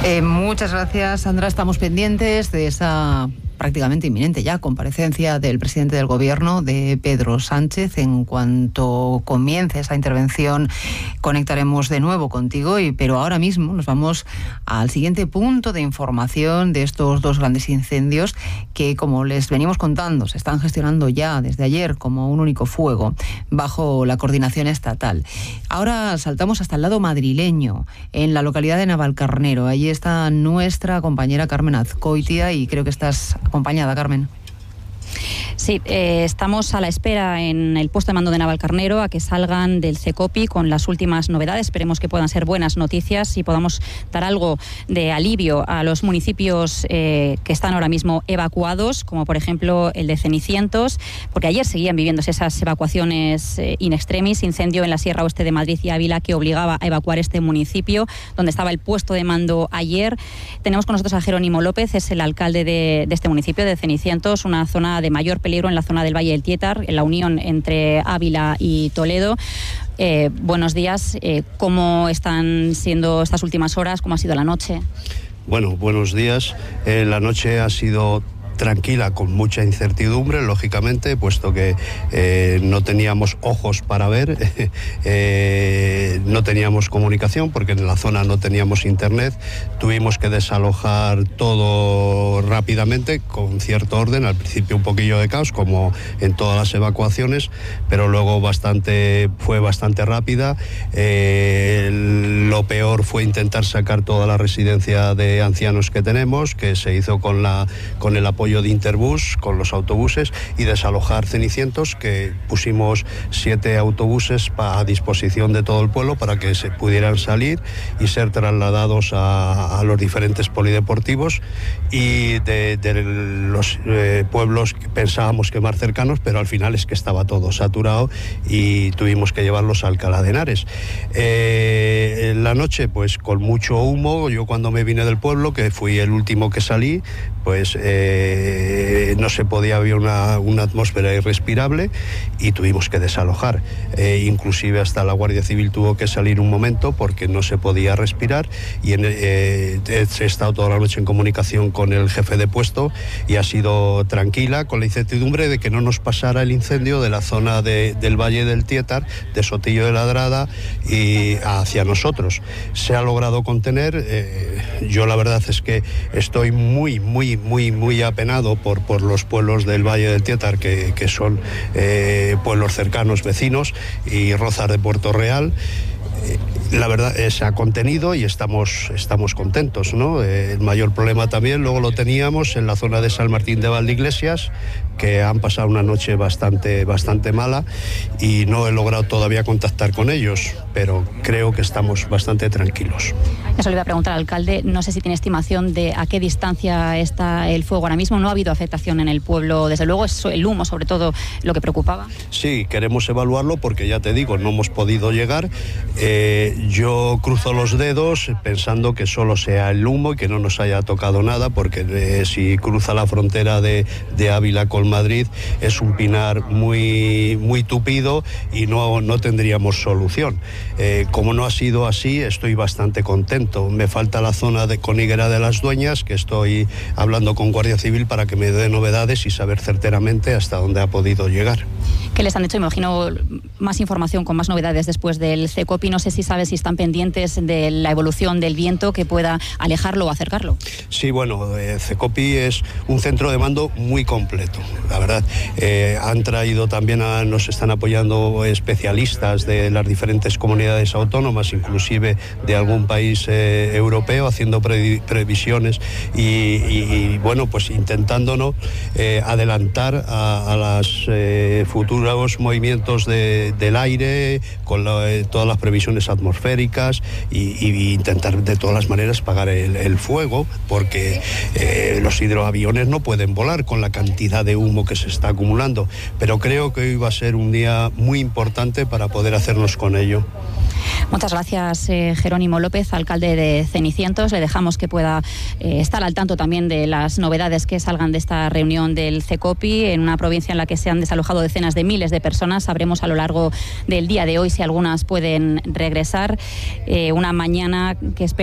Muchas gracias, Sandra. Estamos pendientes de esa prácticamente inminente ya comparecencia del presidente del Gobierno, de Pedro Sánchez. En cuanto comience esa intervención, conectaremos de nuevo contigo, pero ahora mismo nos vamos al siguiente punto de información de estos dos grandes incendios que, como les venimos contando, se están gestionando ya desde ayer como un único fuego bajo la coordinación estatal. Ahora saltamos hasta el lado madrileño, en la localidad de Navalcarnero. Allí está nuestra compañera Carmen Azcoitia y creo que estás acompañada, Carmen. Sí, estamos a la espera en el puesto de mando de Navalcarnero a que salgan del CECOPI con las últimas novedades. Esperemos que puedan ser buenas noticias y podamos dar algo de alivio a los municipios que están ahora mismo evacuados, como por ejemplo el de Cenicientos, porque ayer seguían viviéndose esas evacuaciones in extremis, incendio en la Sierra Oeste de Madrid y Ávila que obligaba a evacuar este municipio, donde estaba el puesto de mando ayer. Tenemos con nosotros a Jerónimo López, es el alcalde de este municipio, de Cenicientos, una zona de mayor peligro en la zona del Valle del Tietar, en la unión entre Ávila y Toledo. Buenos días. ¿Cómo están siendo estas últimas horas? ¿Cómo ha sido la noche? Bueno, buenos días. La noche ha sido tranquila, con mucha incertidumbre, lógicamente, puesto que no teníamos ojos para ver, no teníamos comunicación, porque en la zona no teníamos internet. Tuvimos que desalojar todo rápidamente, con cierto orden, al principio un poquillo de caos, como en todas las evacuaciones, pero luego fue bastante rápida. Lo peor fue intentar sacar toda la residencia de ancianos que tenemos, que se hizo con el apoyo de Interbús, con los autobuses, y desalojar Cenicientos, que pusimos 7 autobuses a disposición de todo el pueblo para que se pudieran salir y ser trasladados a los diferentes polideportivos y de los pueblos que pensábamos que más cercanos, pero al final es que estaba todo saturado y tuvimos que llevarlos a Alcalá de Henares. La noche, pues con mucho humo. Yo cuando me vine del pueblo, que fui el último que salí, pues no se podía, había una atmósfera irrespirable y tuvimos que desalojar. Inclusive hasta la Guardia Civil tuvo que salir un momento porque no se podía respirar, y he estado toda la noche en comunicación con el jefe de puesto y ha sido tranquila, con la incertidumbre de que no nos pasara el incendio de la zona del Valle del Tietar, de Sotillo de Ladrada y hacia nosotros. Se ha logrado contener. Yo la verdad es que estoy muy apenado por los pueblos del Valle del Tietar, que son pueblos cercanos, vecinos, y Rozas de Puerto Real. La verdad se ha contenido y estamos contentos, ¿no? El mayor problema también luego lo teníamos en la zona de San Martín de Valdeiglesias, que han pasado una noche bastante mala y no he logrado todavía contactar con ellos, pero creo que estamos bastante tranquilos. Eso le iba a preguntar al alcalde, no sé si tiene estimación de a qué distancia está el fuego ahora mismo. No ha habido afectación en el pueblo, desde luego es el humo sobre todo lo que preocupaba. Sí, queremos evaluarlo porque ya te digo, no hemos podido llegar. Yo cruzo los dedos pensando que solo sea el humo y que no nos haya tocado nada, porque si cruza la frontera de Ávila con Madrid es un pinar muy tupido y no tendríamos solución. Como no ha sido así, estoy bastante contento. Me falta la zona con Higuera de las Dueñas, que estoy hablando con Guardia Civil para que me dé novedades y saber certeramente hasta dónde ha podido llegar. ¿Qué les han dicho? Me imagino más información con más novedades después del CECOPI. No sé si sabes si están pendientes de la evolución del viento que pueda alejarlo o acercarlo. Sí, bueno, CECOPI es un centro de mando muy completo, la verdad. Han traído también, nos están apoyando especialistas de las diferentes comunidades autónomas, inclusive de algún país europeo, haciendo previsiones y bueno, pues intentándonos adelantar a las futuros movimientos del aire con todas las previsiones atmosféricas y intentar de todas las maneras apagar el fuego, porque los hidroaviones no pueden volar con la cantidad de humo que se está acumulando, pero creo que hoy va a ser un día muy importante para poder hacernos con ello. Muchas gracias, Jerónimo López, alcalde de Cenicientos. Le dejamos que pueda estar al tanto también de las novedades que salgan de esta reunión del CECOPI, en una provincia en la que se han desalojado decenas de miles de personas. Sabremos a lo largo del día de hoy si algunas pueden regresar. Una mañana que espera